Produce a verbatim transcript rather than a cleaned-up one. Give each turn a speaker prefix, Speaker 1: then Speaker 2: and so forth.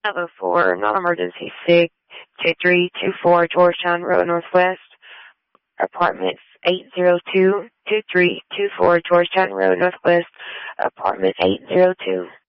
Speaker 1: five oh four, non-emergency sick, two three two four Georgetown Road Northwest, apartment eight zero two, two three two four Georgetown Road Northwest, apartment eight zero two.